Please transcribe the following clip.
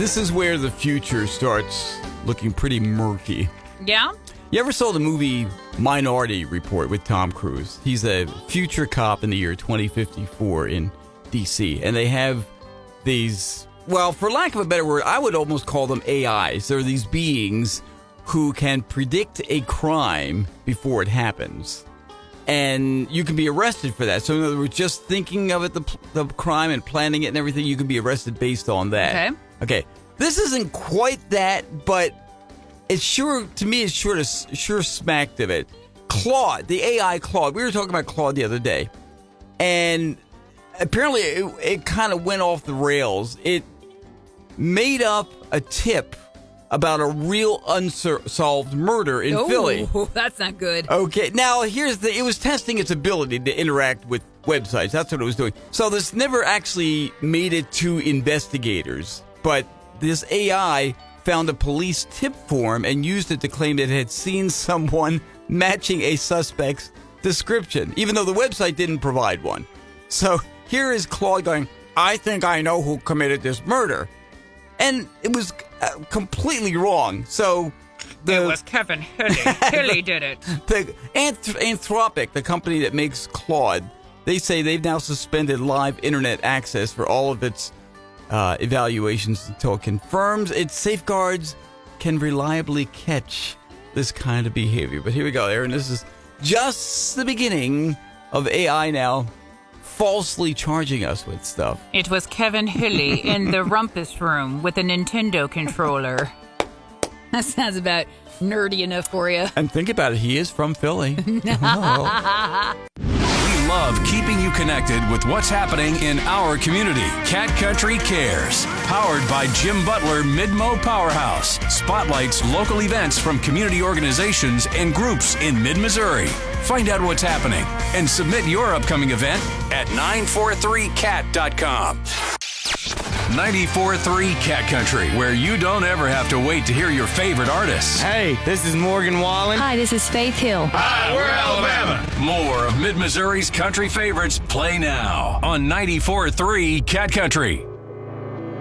this is where the future starts looking pretty murky. Yeah? You ever saw the movie Minority Report with Tom Cruise? He's a future cop in the year 2054 in D.C. And they have these, well, for lack of a better word, I would almost call them AIs. They're these beings who can predict a crime before it happens. And you can be arrested for that. So in other words, just thinking of it, the crime and planning it and everything, you can be arrested based on that. Okay. This isn't quite that, but it's sure, to me, it's sure smacked of it. Claude, the AI Claude. We were talking about Claude the other day. And apparently it kind of went off the rails. It made up a tip about a real unsolved murder in Philly. Oh, that's not good. Okay, now it was testing its ability to interact with websites. That's what it was doing. So this never actually made it to investigators, but this AI found a police tip form and used it to claim that it had seen someone matching a suspect's description, even though the website didn't provide one. So here is Claude going, I think I know who committed this murder. And it was completely wrong. So it was Kevin Hilly. Hilly did it. The Anthropic, the company that makes Claude, they say they've now suspended live internet access for all of its evaluations until it confirms its safeguards can reliably catch this kind of behavior. But here we go, Aaron. This is just the beginning of AI now falsely charging us with stuff. It was Kevin Hilly in the rumpus room with a Nintendo controller. That sounds about nerdy enough for you. And think about it, he is from Philly. We love keeping you connected with what's happening in our community. Cat Country Cares, powered by Jim Butler Midmo Powerhouse, spotlights local events from community organizations and groups in mid-Missouri. Find out what's happening and submit your upcoming event at 943cat.com. 94.3 Cat Country, where you don't ever have to wait to hear your favorite artists. Hey, this is Morgan Wallen. Hi, this is Faith Hill. Hi, we're Alabama. More of Mid-Missouri's country favorites play now on 94.3 Cat Country.